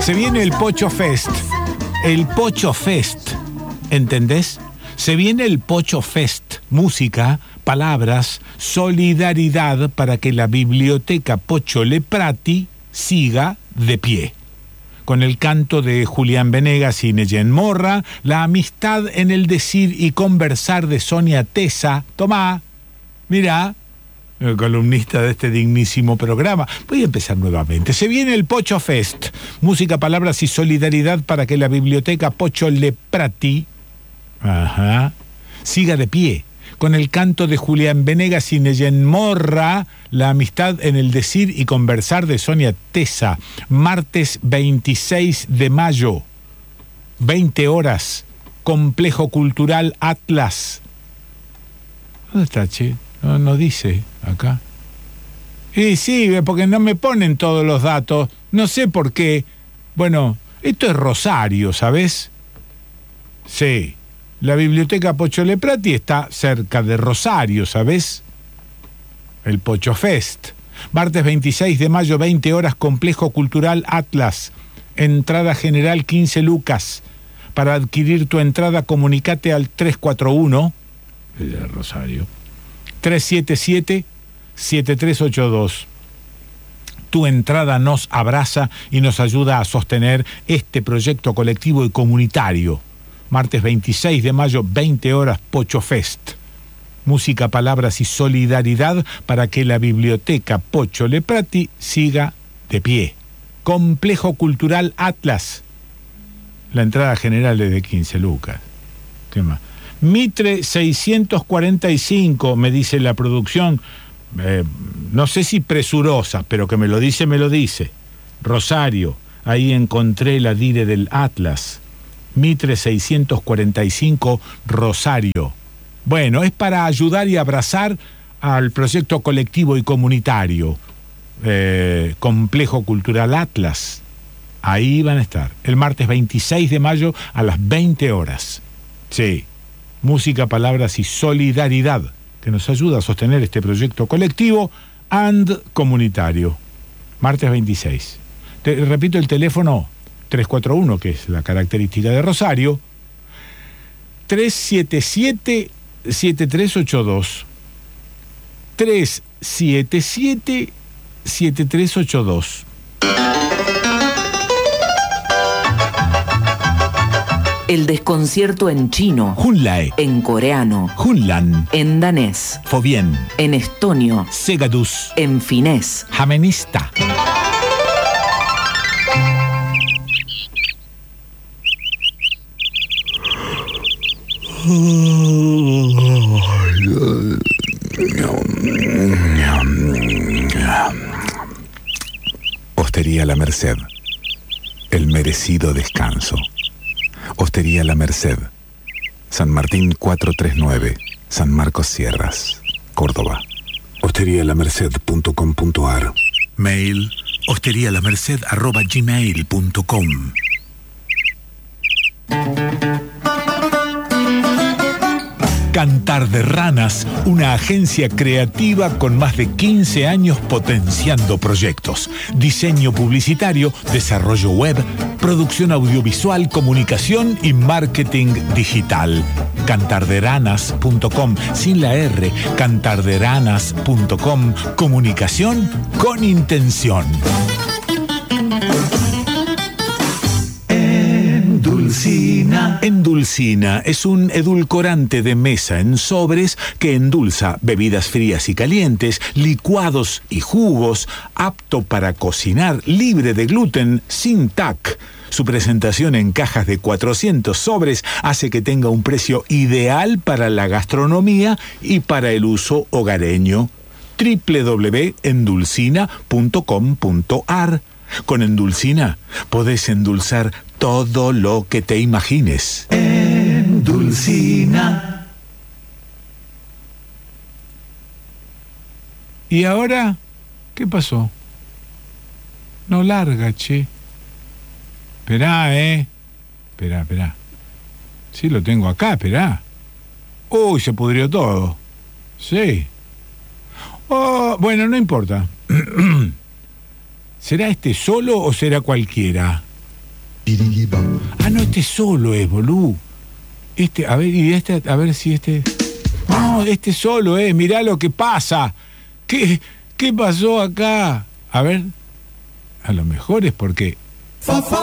Se viene el Pocho Fest. El Pocho Fest. ¿Entendés? Se viene el Pocho Fest. Música, palabras, solidaridad para que la biblioteca Pocho Leprati siga de pie. Con el canto de Julián Venegas y Neyen Morra, la amistad en el decir y conversar de Sonia Tesa. Tomá, mirá, el columnista de este dignísimo programa. Voy a empezar nuevamente. Se viene el Pocho Fest. Música, palabras y solidaridad para que la biblioteca Pocho Leprati siga de pie. Con el canto de Julián Venegas y Neyen Morra, la amistad en el decir y conversar de Sonia Tesa. Martes 26 de mayo, 20 horas, Complejo Cultural Atlas. ¿Dónde está, che? No dice acá. Sí, porque no me ponen todos los datos. No sé por qué. Bueno, esto es Rosario, ¿sabes? Sí. La biblioteca Pocho Leprati está cerca de Rosario, ¿sabes? El Pocho Fest. Martes 26 de mayo, 20 horas, Complejo Cultural Atlas. Entrada general 15 lucas. Para adquirir tu entrada, comunicate al 341, de Rosario, 377-7382. Tu entrada nos abraza y nos ayuda a sostener este proyecto colectivo y comunitario. Martes 26 de mayo, 20 horas, Pocho Fest. Música, palabras y solidaridad para que la biblioteca Pocho Leprati siga de pie. Complejo Cultural Atlas. La entrada general es de 15 lucas. ¿Qué más? Mitre 645, me dice la producción. No sé si presurosa, pero que me lo dice. Rosario, ahí encontré la dire del Atlas. Mitre 645, Rosario. Bueno, es para ayudar y abrazar al proyecto colectivo y comunitario. Complejo Cultural Atlas. Ahí van a estar. El martes 26 de mayo a las 20 horas. Sí. Música, palabras y solidaridad, que nos ayuda a sostener este proyecto colectivo and comunitario. Martes 26. Te repito el teléfono 341, que es la característica de Rosario, 377-7382. 377-7382. El desconcierto en chino, Hunlae, en coreano, Hunlan, en danés, Fobien, en estonio, Segadus, en finés, Jamenista. Hostería La Merced, el merecido descanso. Hostería La Merced, San Martín 439, San Marcos Sierras, Córdoba. hosterialamerced.com.ar. Mail hosterialamerced@gmail.com. Cantar de Ranas, una agencia creativa con más de 15 años potenciando proyectos. Diseño publicitario, desarrollo web, producción audiovisual, comunicación y marketing digital. Cantarderanas.com, sin la R, cantarderanas.com, comunicación con intención. Endulcina es un edulcorante de mesa en sobres que endulza bebidas frías y calientes, licuados y jugos, apto para cocinar, libre de gluten, sin TAC. Su presentación en cajas de 400 sobres hace que tenga un precio ideal para la gastronomía y para el uso hogareño. www.endulcina.com.ar. Con Endulcina podés endulzar todo lo que te imagines. Endulcina. ¿Y ahora qué pasó? No larga, che. Esperá, Esperá. Sí, lo tengo acá, esperá. Uy, se pudrió todo. Sí. Oh, bueno, no importa. ¿Será este solo o será cualquiera? Ah, no, este solo es, bolú. A ver, y este, a ver si este... No, este solo es, mirá lo que pasa. ¿Qué pasó acá? A ver, a lo mejor es porque...